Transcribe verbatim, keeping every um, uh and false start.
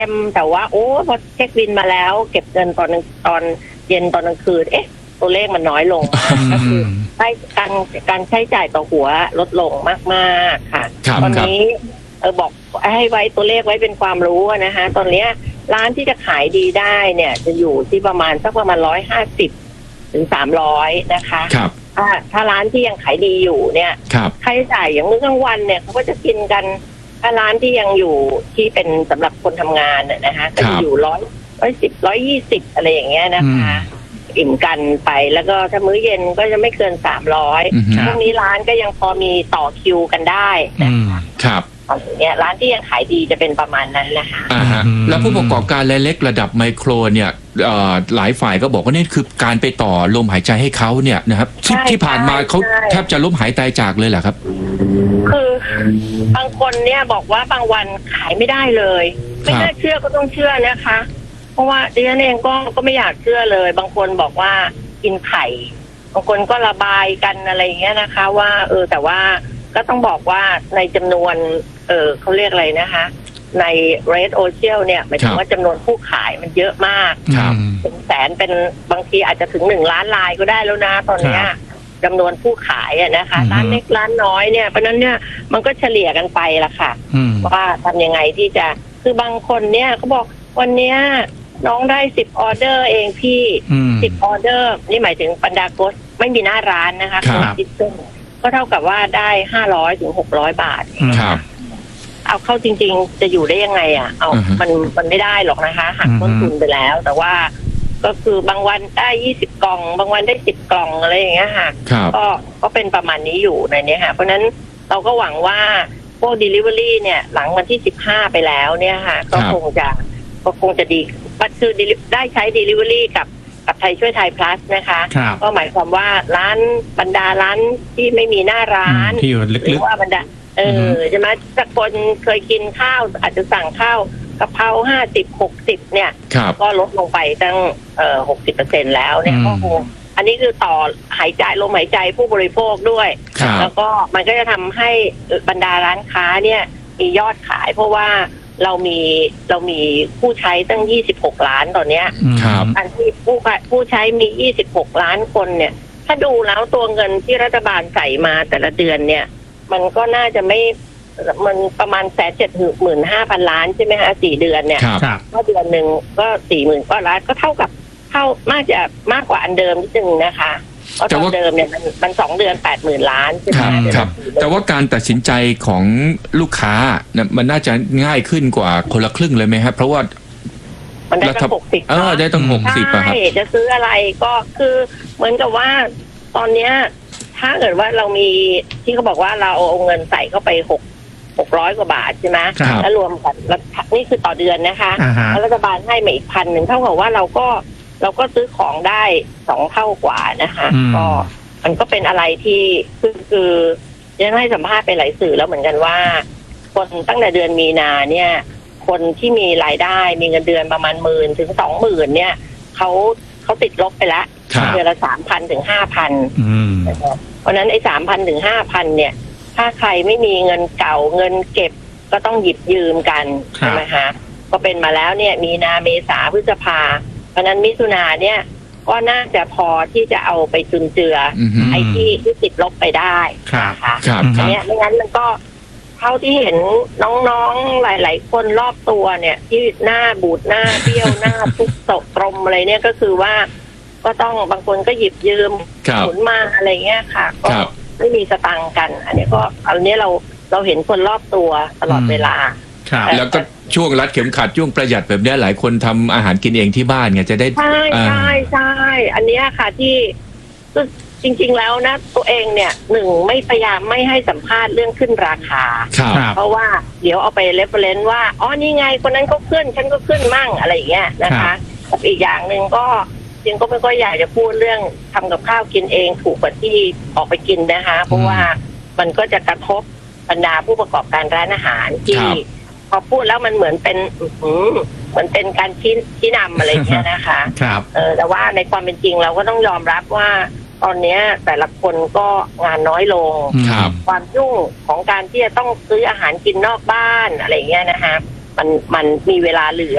ต็มแต่ว่าโอ้พอเช็คบินมาแล้วเก็บเงินตอนตอนเย็นตอนกลางคืนเอ๊ะตัวเลขมันน้อยลงก็คือใช้การการใช้จ่ายต่อหัวลดลงมากๆค่ะตอนนี้เออบอกให้ไว้ตัวเลขไว้เป็นความรู้นะคะตอนนี้ร้านที่จะขายดีได้เนี่ยจะอยู่ที่ประมาณสักประมาณร้อยห้าสิบถึงสามร้อยนะคะถ้าถ้าร้านที่ยังขายดีอยู่เนี่ยค่าใช้จ่ายอย่างมื้อกลางวันเนี่ยเขาก็จะกินกันถ้าร้านที่ยังอยู่ที่เป็นสำหรับคนทำงานเนี่ยนะคะก็จะอยู่ร้อยร้อยสิบร้อยยี่สิบอะไรอย่างเงี้ยนะคะอิ่มกันไปแล้วก็ถ้ามื้อเย็นก็จะไม่เกินสามร้อยพวกนี้ร้านก็ยังพอมีต่อคิวกันได้นะคะครับเนี่ยร้านที่ยังขายดีจะเป็นประมาณนั้นนะคะอ่าฮะแล้วผู้ประกอบการรายเล็กระดับไมโครเนี่ยหลายฝ่ายก็บอกว่านี่คือการไปต่อลมหายใจให้เขาเนี่ยนะครับที่ที่ผ่านมาเขาแทบจะล้มหายตายจากเลยแหละครับคือบางคนเนี่ยบอกว่าบางวันขายไม่ได้เลยไม่น่าเชื่อก็ต้องเชื่อนะคะเพราะว่าดิฉันเองก็ก็ไม่อยากเชื่อเลยบางคนบอกว่ากินไข่บางคนก็ระบายกันอะไรอย่างเงี้ยนะคะว่าเออแต่ว่าก็ต้องบอกว่าในจำนวนเออเขาเรียกอะไรนะคะใน Red Ocean เนี่ยหมายถึงว่าจำนวนผู้ขายมันเยอะมากเป็นแสนเป็นบางทีอาจจะถึงหนึ่งล้านรายก็ได้แล้วนะตอนนี้จำนวนผู้ขายอะนะคะร้านเล็กร้านน้อยเนี่ยเพราะนั้นเนี่ยมันก็เฉลี่ยกันไปละค่ะว่าทำยังไงที่จะคือบางคนเนี่ยเขาบอกวันเนี้ยน้องได้สิบออเดอร์เองพี่สิบออเดอร์นี่หมายถึงบรรดาโกสไม่มีหน้าร้านนะคะคิดซึ่งก็เท่ากับว่าได้ห้าร้อยถึงหกร้อยบาทเอาเข้าจริงๆจะอยู่ได้ยังไงอ่ะเอามันมันไม่ได้หรอกนะคะหักต้นทุนไปแล้วแต่ว่าก็คือบางวันได้ยี่สิบกล่องบางวันได้สิบกล่องอะไรอย่างเงี้ยค่ะก็ก็เป็นประมาณนี้อยู่ในนี้ค่ะเพราะนั้นเราก็หวังว่าพวก delivery เนี่ยหลังวันที่สิบห้าไปแล้วเนี่ยค่ะก็คงจะก็คงจะดีก็คือได้ใช้ delivery กับกับไทยช่วยไทย plus นะคะก็หมายความว่าร้านบรรดาร้านที่ไม่มีหน้าร้านที่อยู่ลึกๆหรือว่าบรรดาเออใช่ไหมสักคนเคยกินข้าวอาจจะสั่งข้าวกะเพราห้าสิบหกสิบเนี่ยก็ลดลงไปตั้งเอ่อหกสิบเปอร์เซ็นต์แล้วเนี่ยก็คงอันนี้คือต่อหายใจลมหายใจผู้บริโภคด้วยแล้วก็มันก็จะทำให้บรรดาร้านค้าเนี่ยมียอดขายเพราะว่าเรามีเรามีผู้ใช้ตั้งยี่สิบหกล้านตอนเนี้ยอันที่ผู้ผู้ใช้มียี่สิบหกล้านคนเนี่ยถ้าดูแล้วตัวเงินที่รัฐบาลใส่มาแต่ละเดือนเนี่ยมันก็น่าจะไม่มันประมาณแสนเจ็ดหมื่นห้าพันล้านใช่ไหมคะสี่เดือนเนี่ยก็เดือนหนึ่งก็สี่หมื่นก็ล้านก็เท่ากับเท่ามากจะมากกว่าอันเดิมนิดนึงนะคะเพราะตอนเดิมเนี่ยมันมันสองเดือนแปดหมื่นล้านใช่ไหมครับแต่ว่าการตัดสินใจของลูกค้ามันน่าจะง่ายขึ้นกว่าคนละครึ่งเลยไหมครับเพราะว่ามันได้ตั้งหกสิบเออได้ตั้งหกสิบอะครับจะซื้ออะไรก็คือเหมือนกับว่าตอนเนี้ยถ้าเกิดว่าเรามีที่เขาบอกว่าเราเอาเงินใส่เข้าไปหกหกร้อยกว่าบาทใช่ไหมแล้วรวมกันนี่คือต่อเดือนนะคะแล้วรัฐบาลให้มาอีกพันหนึ่งเท่ากับว่าเราก็เราก็ซื้อของได้สองเท่ากว่านะคะก็มันก็เป็นอะไรที่คือคือยังให้สัมภาษณ์ไปหลายสื่อแล้วเหมือนกันว่าคนตั้งแต่เดือนมีนาเนี่ยคนที่มีรายได้มีเงินเดือนประมาณหมื่นถึงสองหมื่นเนี่ยเขาเขาติดลบไปแล้วเดือนละสามพันถึงห้าพันเพราะนั้นไอ้สามพันถึงห้าพันเนี่ยถ้าใครไม่มีเงินเก่าเงินเก็บก็ต้องหยิบยืมกันใช่ไหมคะก็เป็นมาแล้วเนี่ยมีนาเมษาพฤษภาเพราะนั้นมิถุนาเนี่ยก็น่าจะพอที่จะเอาไปจุนเจือไอ้ที่ที่ติดลบไปได้นะคะอันนี้ไม่งั้นมันก็เท่าที่เห็นน้องๆหลายๆคนรอบตัวเนี่ยที่หน้าบูดหน้าเบี้ยวหน้าทุกตกตรมอะไรเนี่ยก็คือว่าก็ต้องบางคนก็หยิบยืมหมุนมาอะไรเงี้ยค่ะก็ไม่มีสตังค์กันอันนี้ก็อันนี้เราเราเห็นคนรอบตัวตลอดเวลาแล้วก็ช่วงรัดเข็มขัดช่วงประหยัดแบบนี้หลายคนทำอาหารกินเองที่บ้านไงจะได้ใช่ใช่ใช่อันนี้ค่ะที่จริงๆแล้วนะตัวเองเนี่ยหนึ่งไม่พยายามไม่ให้สัมภาษณ์เรื่องขึ้นราคาเพราะว่าเดี๋ยวเอาไปเรฟเฟรนซ์ว่าอ๋อนี่ไงคนนั้นก็ขึ้นฉันก็ขึ้นมั่งอะไรอย่างเงี้ยนะคะกับอีกอย่างหนึ่งก็จริงก็ไม่ค่อยอยากจะพูดเรื่องทำกับข้าวกินเองถูกกว่าที่ออกไปกินนะคะเพราะว่ามันก็จะกระทบบรรดาผู้ประกอบการร้านอาหารที่พอพูดแล้วมันเหมือนเป็นเหมือนเป็นการชี้ชี้นำอะไรอย่างเงี้ยนะคะเออแต่ว่าในความเป็นจริงเราก็ต้องยอมรับว่าตอนนี้แต่ละคนก็งานน้อยลงความยุ่งของการที่จะต้องซื้ออาหารกินนอกบ้านอะไรเงี้ยนะคะมันมันมีเวลาเหลือ